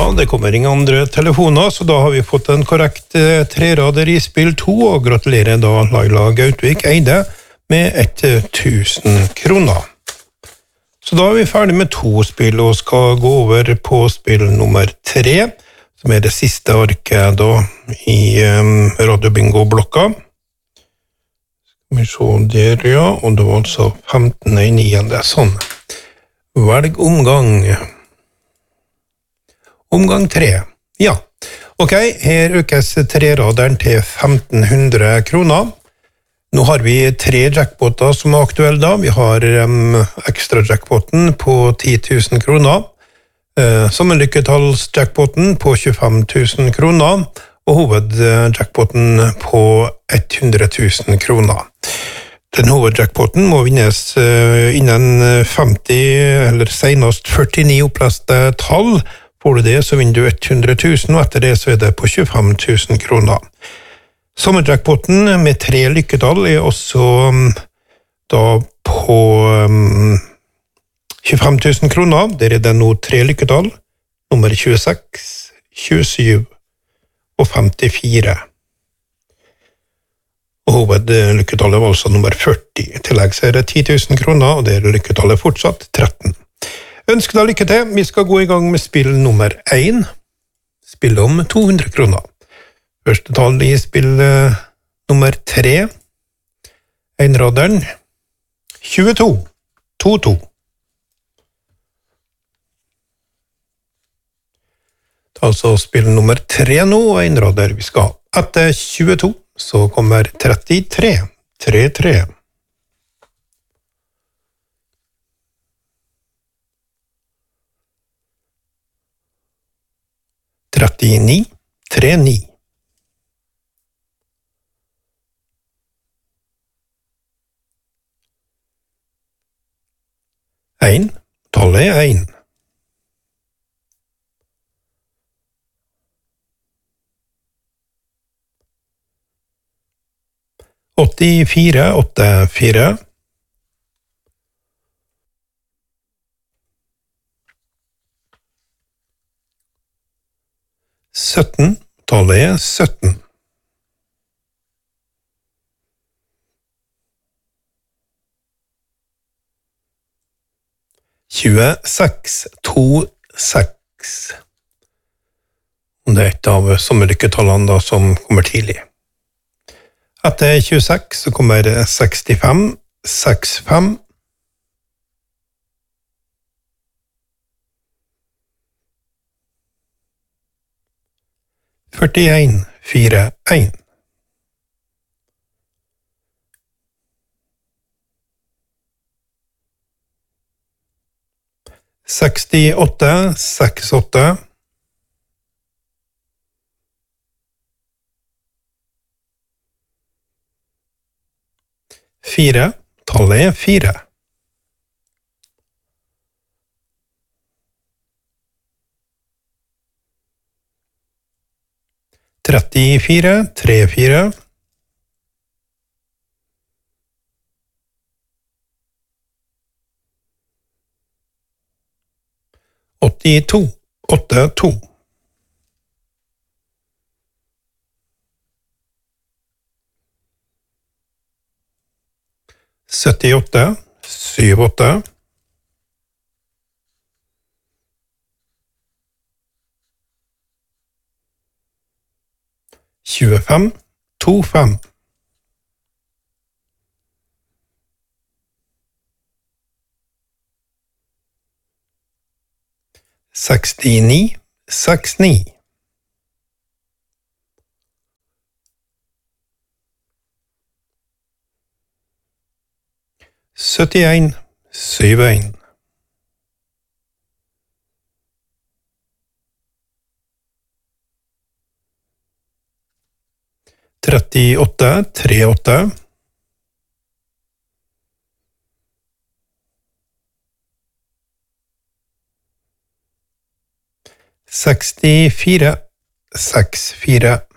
det kommer ingen andre telefoner, så da har vi fått en korrekt trerader i spill 2, og gratulerer da Laila Gautvik Eide med 1000 kroner. Så da er vi ferdig med 2 spill, og skal gå over på spill nummer 3, som er det siste arket da i Radio Bingo-blokka. Skal vi se der, ja, og det var altså 15.9. Sånn. Velg omgang. Omgang 3. Ja. Ok, her økes treraderen til 1500 kroner. Nå har vi 3 jackpoter som er aktuelle da. Vi har ekstra jackpoten på 10 000 kroner, sammenlykketallsjackpoten på 25 000 kroner, og hovedjackpoten på 100 000 kroner. Den hovedjackpoten må vinnes innen 50 eller senest 49 oppleste tall. Får du det, så vinner du 100 000, og etter det så er det på 25 000 kroner. Sommerjackpoten med 3 lykketall er også da på 25 000 kroner. Der er det nå 3 lykketall, nummer 26, 27 og 54. Og hovedlykketallet var altså nummer 40. I tillegg så er det 10 000 kroner, og det er lykketallet fortsatt 13. Ønsker deg lykke til. Vi skal gå i gang med spill nummer 1. Spill om 200 kroner. Første tall i spill nummer 3. Einraderen 22. 22. Det er altså spill nummer 3 nå, og einrader vi skal ha. Etter 22 så kommer 33. 33. 39, 39. 1, tallet er 1. 84, 84. 17, tallet er 17. 26, 26. Det er et av sommerlykketallene da som kommer tidlig. Etter 26 så kommer 65, 65. 41, 41. 68, 68. 4, tallet er 4. 34, 34. 82, 82. 78, 78. 25, 25. 69, 69. 71, 71. 38, 38. 64, 64.